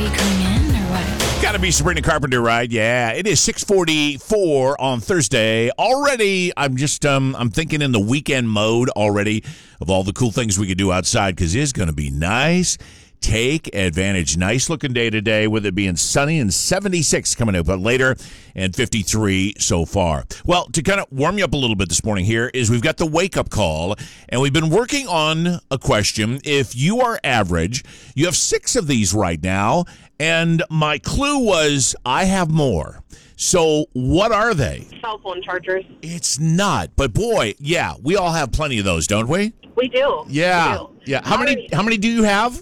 you coming in or what? Gotta be Sabrina Carpenter, right? Yeah, it is 6:44 on Thursday. Already, I'm thinking in the weekend mode already of all the cool things we could do outside because it is going to be nice. Take advantage. Nice looking day today with it being sunny and 76 coming up later and 53 so far. Well, to kind of warm you up a little bit this morning here is we've got the wake up call and we've been working on a question. If you are average, you have 6 of these right now. And my clue was I have more. So what are they? Cell phone chargers. It's not. But boy, yeah, we all have plenty of those, don't we? We do. Yeah. We do. Yeah. How many do you have?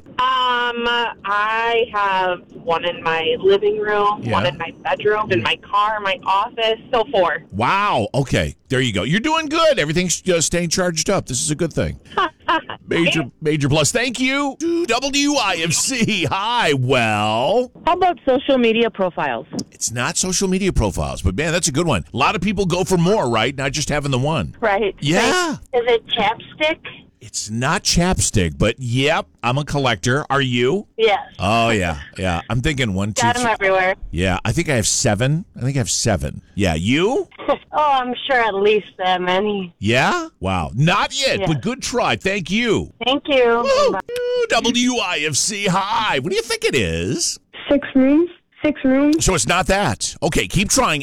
I have one in my living room, one in my bedroom, in my car, my office, so 4. Wow. Okay. There you go. You're doing good. Everything's staying charged up. This is a good thing. Major plus. Thank you. WIFC. Hi. Well. How about social media profiles? It's not social media profiles, but man, that's a good one. A lot of people go for more, right? Not just having the one. Right. Yeah. Is it chapstick? It's not chapstick, but yep, I'm a collector. Are you? Yes. Oh, yeah. Yeah. I'm thinking 1, 2, Got them everywhere. Yeah. I think I have 7. Yeah. You? Oh, I'm sure at least that many. Yeah? Wow. Not yet, Yeah. but good try. Thank you. Thank you. Woo! WIFC. Hi. What do you think it is? 6 rooms? 6 rooms? So it's not that. Okay, keep trying.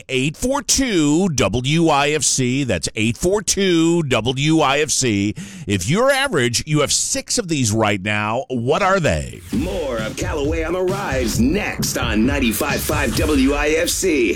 842-WIFC. That's 842-WIFC. If you're average, you have 6 of these right now. What are they? More of Callaway on the Rise next on 95.5 WIFC.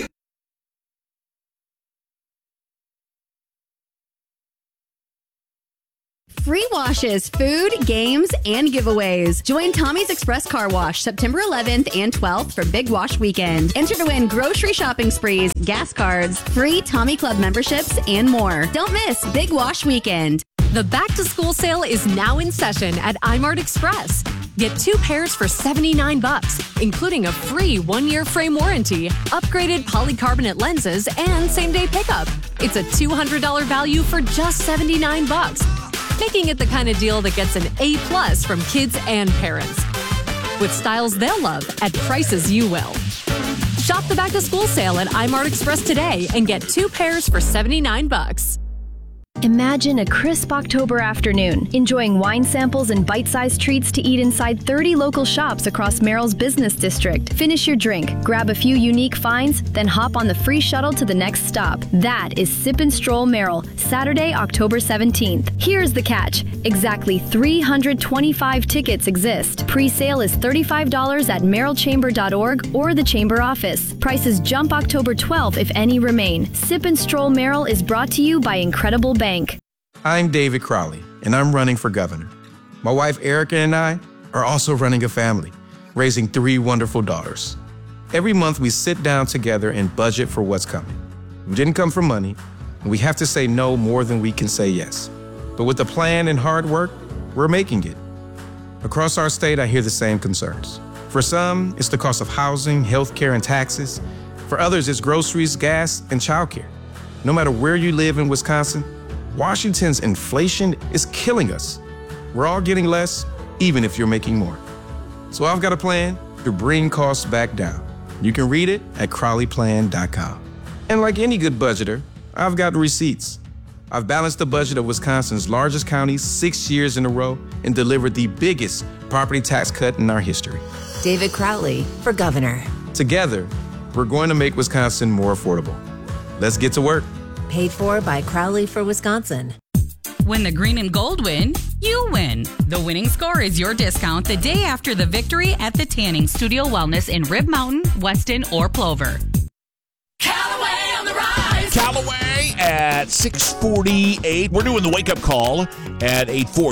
Free washes, food, games, and giveaways. Join Tommy's Express Car Wash September 11th and 12th for Big Wash Weekend. Enter to win grocery shopping sprees, gas cards, free Tommy Club memberships, and more. Don't miss Big Wash Weekend. The back-to-school sale is now in session at iMart Express. Get 2 pairs for $79, including a free 1-year frame warranty, upgraded polycarbonate lenses, and same-day pickup. It's a $200 value for just $79. Making it the kind of deal that gets an A+ from kids and parents. With styles they'll love at prices you will. Shop the back-to-school sale at iMart Express today and get 2 pairs for $79. Imagine a crisp October afternoon, enjoying wine samples and bite-sized treats to eat inside 30 local shops across Merrill's business district. Finish your drink, grab a few unique finds, then hop on the free shuttle to the next stop. That is Sip and Stroll Merrill, Saturday, October 17th. Here's the catch. Exactly 325 tickets exist. Pre-sale is $35 at merrillchamber.org or the Chamber office. Prices jump October 12th if any remain. Sip and Stroll Merrill is brought to you by Incredible Bank. I'm David Crowley, and I'm running for governor. My wife Erica and I are also running a family, raising 3 wonderful daughters. Every month we sit down together and budget for what's coming. We didn't come for money, and we have to say no more than we can say yes. But with a plan and hard work, we're making it. Across our state, I hear the same concerns. For some, it's the cost of housing, healthcare, and taxes. For others, it's groceries, gas, and childcare. No matter where you live in Wisconsin, Washington's inflation is killing us. We're all getting less, even if you're making more. So I've got a plan to bring costs back down. You can read it at CrowleyPlan.com. And like any good budgeter, I've got receipts. I've balanced the budget of Wisconsin's largest counties 6 years in a row and delivered the biggest property tax cut in our history. David Crowley for governor. Together, we're going to make Wisconsin more affordable. Let's get to work. Paid for by Crowley for Wisconsin. When the green and gold win, you win. The winning score is your discount the day after the victory at the Tanning Studio Wellness in Rib Mountain, Weston, or Plover. Callaway on the rise. Callaway at 6:48. We're doing the wake-up call at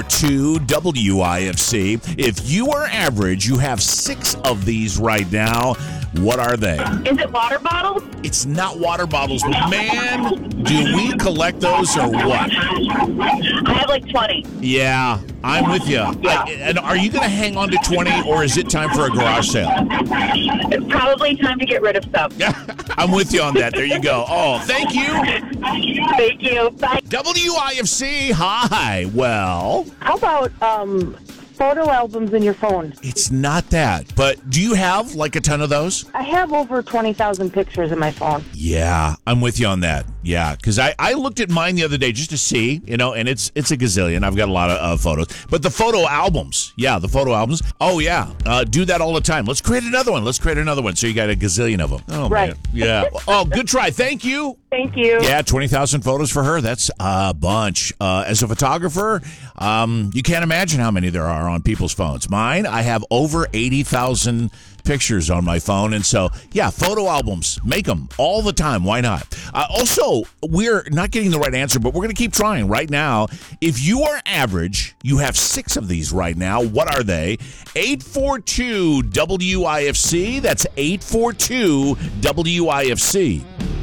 842-WIFC. If you are average, you have 6 of these right now. What are they? Is it water bottles? It's not water bottles, but man, do we collect those or what? I have like 20. Yeah, I'm with you. And are you going to hang on to 20 or is it time for a garage sale? It's probably time to get rid of stuff. I'm with you on that. There you go. Oh, thank you. Thank you. Bye. WIFC, hi. Well, How about photo albums in your phone. It's not that. But do you have like a ton of those? I have over 20,000 pictures in my phone. Yeah, I'm with you on that. Yeah, because I looked at mine the other day just to see, and it's a gazillion. I've got a lot of photos. But the photo albums, the photo albums. Oh, yeah, do that all the time. Let's create another one. So you got a gazillion of them. Oh, right. Man. Yeah. Oh, good try. Thank you. Thank you. Yeah, 20,000 photos for her. That's a bunch. As a photographer, you can't imagine how many there are on people's phones. Mine, I have over 80,000 pictures on my phone. And so, photo albums, make them all the time. Why not? Also, we're not getting the right answer, but we're going to keep trying right now. If you are average, you have 6 of these right now. What are they? 842-WIFC. That's 842-WIFC.